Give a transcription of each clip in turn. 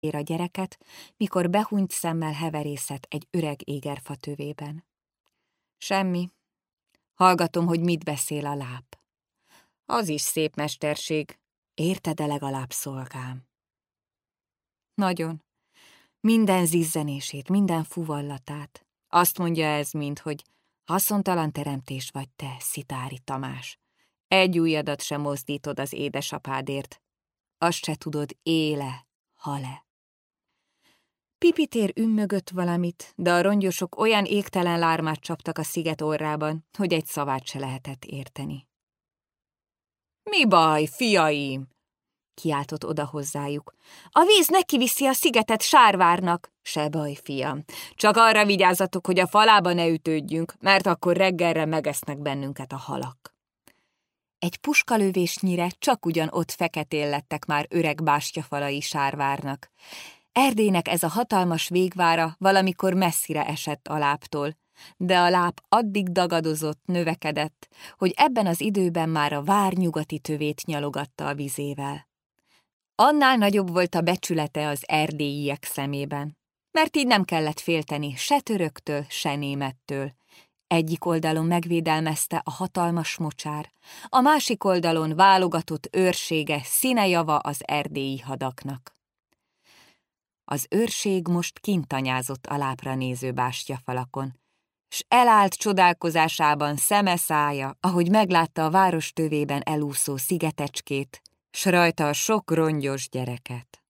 ér a gyereket, mikor behúnyt szemmel heverészett egy öreg égerfa tövében. Semmi. Hallgatom, hogy mit beszél a láp. Az is szép mesterség. Érted-e legalább, szolgám? Nagyon. Minden zizzenését, minden fuvallatát. Azt mondja ez, minthogy haszontalan teremtés vagy te, Szitári Tamás. Egy ujjadat sem mozdítod az édesapádért. Azt se tudod, éle, hal-e. Pipitér ümmögött valamit, de a rongyosok olyan égtelen lármát csaptak a sziget orrában, hogy egy szavát se lehetett érteni. Mi baj, fiaim? Kiáltott oda hozzájuk. A víz nekiviszi a szigetet Sárvárnak. Se baj, fiam. Csak arra vigyázzatok, hogy a falába ne ütődjünk, mert akkor reggelre megesznek bennünket a halak. Egy puskalövésnyire csak ugyan ott feketén lettek már öreg bástyafalai Sárvárnak. Erdélynek ez a hatalmas végvára valamikor messzire esett a láptól, de a láp addig dagadozott, növekedett, hogy ebben az időben már a vár nyugati tövét nyalogatta a vizével. Annál nagyobb volt a becsülete az erdélyiek szemében, mert így nem kellett félteni se töröktől, se némettől. Egyik oldalon megvédelmezte a hatalmas mocsár, a másik oldalon válogatott őrsége színejava az erdélyi hadaknak. Az őrség most kint tanyázott a lápra néző bástyafalakon, s elállt csodálkozásában szeme szája, ahogy meglátta a város tövében elúszó szigetecskét, s rajta a sok rongyos gyereket.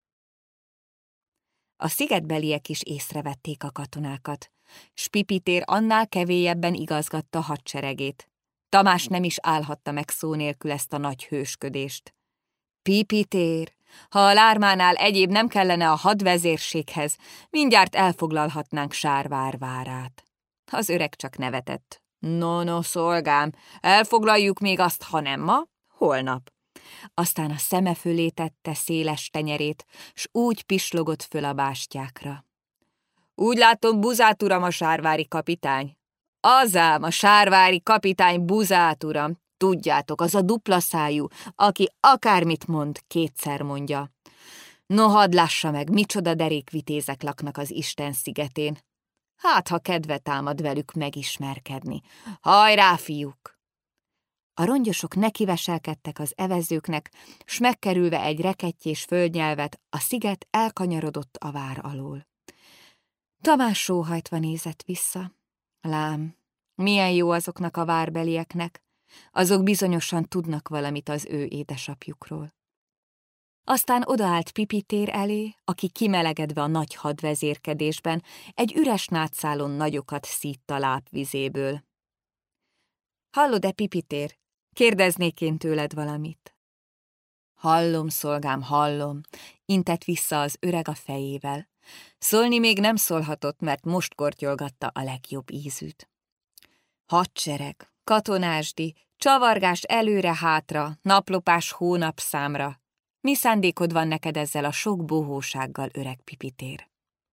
A szigetbeliek is észrevették a katonákat, s Pipitér annál kevélyebben igazgatta hadseregét. Tamás nem is állhatta meg szó nélkül ezt a nagy hősködést. Pipitér, ha a lármánál egyéb nem kellene a hadvezérséghez, mindjárt elfoglalhatnánk Sárvár várát. Az öreg csak nevetett. No, szolgám, elfoglaljuk még azt, ha nem ma, holnap. Aztán a szeme fölé tette széles tenyerét, s úgy pislogott föl a bástyákra. Úgy látom, Buzát uram a sárvári kapitány. Azám, a sárvári kapitány Buzát uram. Tudjátok, az a dupla szájú, aki akármit mond, kétszer mondja. No, hadd lássa meg, micsoda derékvitézek laknak az Isten szigetén. Hát, ha kedve támad velük megismerkedni. Hajrá, fiúk! A rongyosok nekiveselkedtek az evezőknek, s megkerülve egy rekettyés földnyelvet, a sziget elkanyarodott a vár alól. Tamás sóhajtva nézett vissza. Lám, milyen jó azoknak a várbelieknek, azok bizonyosan tudnak valamit az ő édesapjukról. Aztán odaállt Pipitér elé, aki kimelegedve a nagy hadvezérkedésben egy üres nátszálon nagyokat szítt a lápvizéből. Hallod-e, Pipitér? Kérdeznék én tőled valamit. Hallom, szolgám, hallom, intett vissza az öreg a fejével. Szólni még nem szólhatott, mert most kortyolgatta a legjobb ízűt. Hadsereg, katonásdi, csavargás előre-hátra, naplopás hónapszámra. Mi szándékod van neked ezzel a sok bohósággal, öreg Pipitér?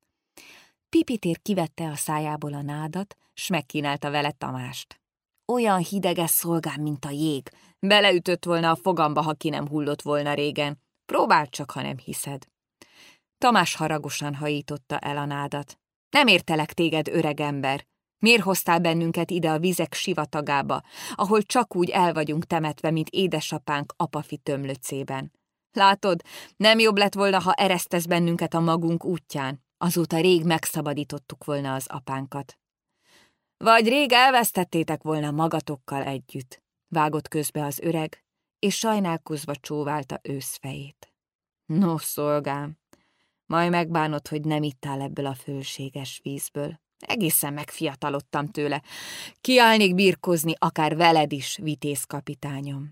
Pipitér kivette a szájából a nádat, s megkínálta vele Tamást. Olyan hideges, szolgám, mint a jég. Beleütött volna a fogamba, ha ki nem hullott volna régen. Próbáld csak, ha nem hiszed. Tamás haragosan hajította el a nádat. Nem értelek téged, öreg ember. Miért hoztál bennünket ide a vizek sivatagába, ahol csak úgy el vagyunk temetve, mint édesapánk apafi tömlöcében? Látod, nem jobb lett volna, ha eresztesz bennünket a magunk útján. Azóta rég megszabadítottuk volna az apánkat. Vagy rég elvesztettétek volna magatokkal együtt, vágott közbe az öreg, és sajnálkozva csóválta őszfejét. No, szolgám, majd megbánod, hogy nem ittál ebből a fölséges vízből. Egészen megfiatalodtam tőle. Kiállnék birkózni akár veled is, vitézkapitányom.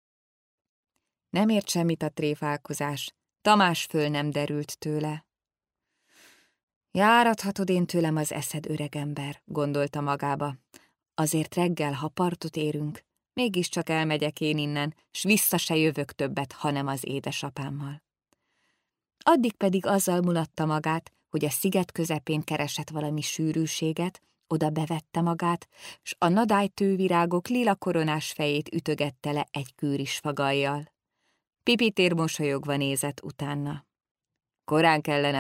Nem ért semmit a tréfálkozás. Tamás föl nem derült tőle. Járathatod én tőlem az eszed, öregember, gondolta magába. Azért reggel, ha partot érünk, mégiscsak elmegyek én innen, s vissza se jövök többet, hanem az édesapámmal. Addig pedig azzal mulatta magát, hogy a sziget közepén keresett valami sűrűséget, oda bevette magát, s a nadálytővirágok lila koronás fejét ütögette le egy kűris fagajjal. Pipitér mosolyogva nézett utána. Korán kellene